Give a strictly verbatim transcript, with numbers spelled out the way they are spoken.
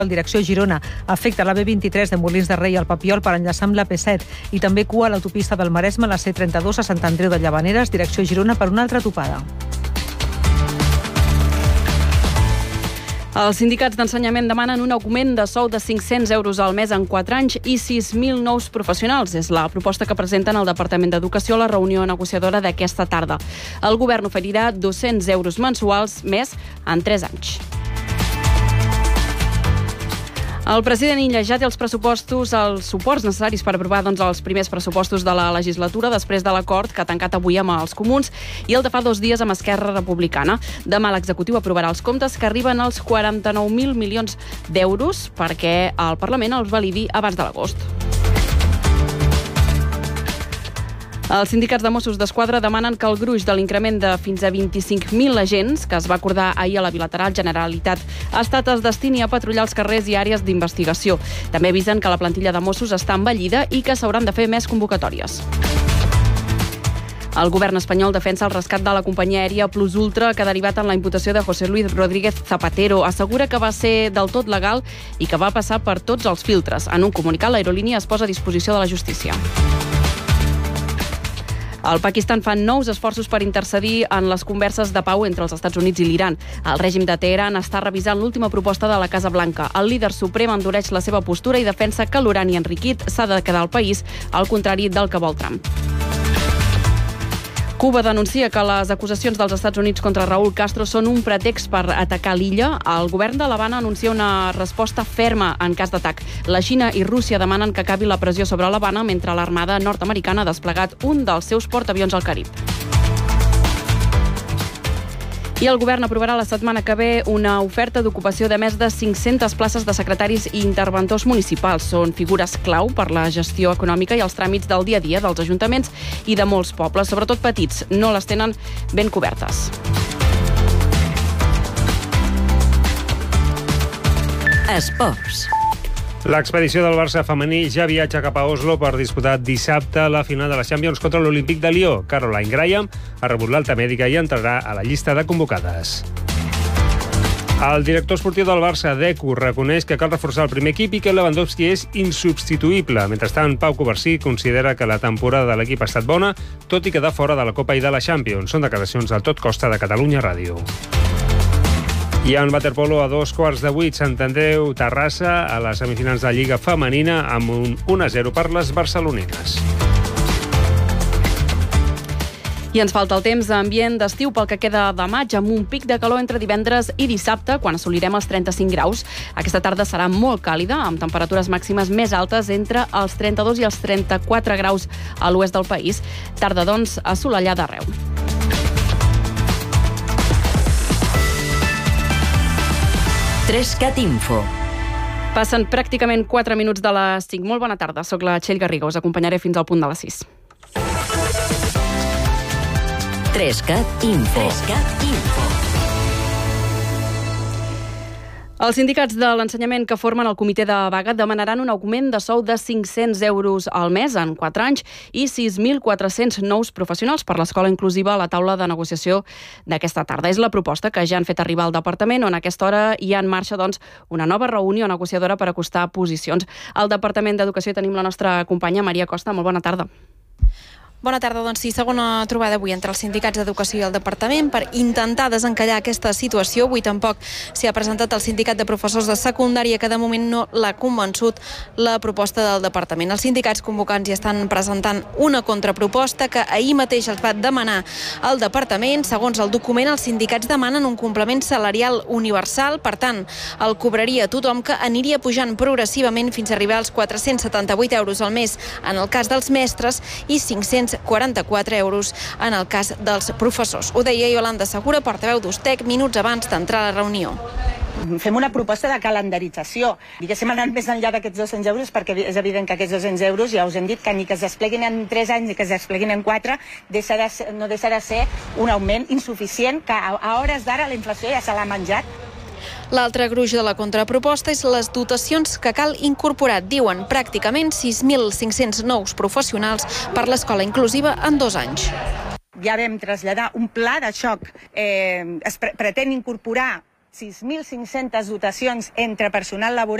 en direcció Girona. Afecta la B vint-i-tres de Molins de Rei al Papiol per enllaçar amb la P set i també cua a l'autopista del Maresme, la C trenta-dos a Sant Andreu de Llavaneres, direcció Girona, per una altra topada. Els sindicats d'ensenyament demanen un augment de sou de cinc-cents euros al mes en quatre anys i sis mil nous professionals. És la proposta que presenten al Departament d'Educació a la reunió negociadora d'aquesta tarda. El govern oferirà dos-cents euros mensuals més en tres anys. El president Illa ja té els pressupostos, els suports necessaris per aprovar doncs, els primers pressupostos de la legislatura després de l'acord que ha tancat avui amb els comuns i el de fa dos dies amb Esquerra Republicana. Demà l'executiu aprovarà els comptes que arriben als quaranta-nou mil milions d'euros perquè el Parlament els validi abans de l'agost. Els sindicats de Mossos d'Esquadra demanen que el gruix de l'increment de fins a vint-i-cinc mil agents, que es va acordar ahir a la bilateral Generalitat-Estat, es destini a patrullar els carrers i àrees d'investigació. També avisen que la plantilla de Mossos està envellida i que s'hauran de fer més convocatòries. El govern espanyol defensa el rescat de la companyia aèria Plus Ultra que ha derivat en la imputació de José Luis Rodríguez Zapatero. Assegura que va ser del tot legal i que va passar per tots els filtres. En un comunicat, l'aerolínia es posa a disposició de la justícia. El Pakistan fa nous esforços per intercedir en les converses de pau entre els Estats Units i l'Iran. El règim de Teheran està revisant l'última proposta de la Casa Blanca. El líder suprem endureix la seva postura i defensa que l'urani enriquit s'ha de quedar al país, al contrari del que vol Trump. Cuba denuncia que les acusacions dels Estats Units contra Raúl Castro són un pretext per atacar l'illa. El govern de l'Havana anuncia una resposta ferma en cas d'atac. La Xina i Rússia demanen que acabi la pressió sobre l'Havana mentre l'armada nord-americana ha desplegat un dels seus portaavions al Carib. I el govern aprovarà la setmana que ve una oferta d'ocupació de més de cinc-centes places de secretaris i interventors municipals. Són figures clau per la gestió econòmica i els tràmits del dia a dia dels ajuntaments i de molts pobles, sobretot petits. No les tenen ben cobertes. Esports. L'expedició del Barça femení ja viatja cap a Oslo per disputar dissabte la final de la Champions contra l'Olímpic de Lió. Caroline Graham ha rebut l'alta mèdica i entrarà a la llista de convocades. El director esportiu del Barça, Deco, reconeix que cal reforçar el primer equip i que Lewandowski és insubstituïble. Mentrestant, Pau Covarsí considera que la temporada de l'equip ha estat bona, tot i quedar fora de la Copa i de la Champions. Són declaracions del Tot Costa de Catalunya Ràdio. I en waterpolo a dos quarts de vuit, Sant Andreu, Terrassa, a les semifinals de Lliga Femenina, amb un u a zero per les barcelonines. I ens falta el temps ambient d'estiu pel que queda de maig, amb un pic de calor entre divendres i dissabte, quan assolirem els trenta-cinc graus. Aquesta tarda serà molt càlida, amb temperatures màximes més altes entre els trenta-dos i els trenta-quatre graus a l'oest del país. Tarda, doncs, assolellada arreu. Trescat Info. Passen pràcticament quatre minuts de les cinc. Molt bona tarda, soc la Txell Garriga. Us acompanyaré fins al punt de les sis. Trescat Info. Trescat Info. Els sindicats de l'ensenyament que formen el comitè de vaga demanaran un augment de sou de cinc-cents euros al mes en quatre anys i sis mil quatre-cents nous professionals per l'escola inclusiva a la taula de negociació d'aquesta tarda. És la proposta que ja han fet arribar al departament, on a aquesta hora hi ha en marxa doncs, una nova reunió negociadora per acostar posicions. Al Departament d'Educació tenim la nostra companya Maria Costa. Molt bona tarda. Bona tarda, doncs sí, segona trobada avui entre els sindicats d'Educació i el Departament per intentar desencallar aquesta situació. Avui tampoc s'hi ha presentat el sindicat de professors de secundària, que de moment no l'ha convençut la proposta del Departament. Els sindicats convocants hi estan presentant una contraproposta que ahir mateix els va demanar al Departament. Segons el document, els sindicats demanen un complement salarial universal, per tant, el cobraria tothom, que aniria pujant progressivament fins a arribar als quatre-cents setanta-vuit euros al mes en el cas dels mestres i cinc-cents quaranta-quatre euros en el cas dels professors. Ho deia Iolanda Segura, portaveu d'Ustec, minuts abans d'entrar a la reunió. Fem una proposta de calendarització. Diguéssim, anant més enllà d'aquests dos-cents euros, perquè és evident que aquests dos-cents euros, ja us hem dit, que ni que es despleguin en tres anys ni que es despleguin en quatre, deixa de ser, no deixa de ser un augment insuficient, que a, a hores d'ara la inflació ja se l'ha menjat. L'altre gruix de la contraproposta és les dotacions que cal incorporar. Diuen pràcticament sis mil cinc-cents nous professionals per l'escola inclusiva en dos anys. Ja vam traslladar un pla de xoc. Eh, es pre pretén incorporar sis mil cinc-centes dotacions entre personal laboral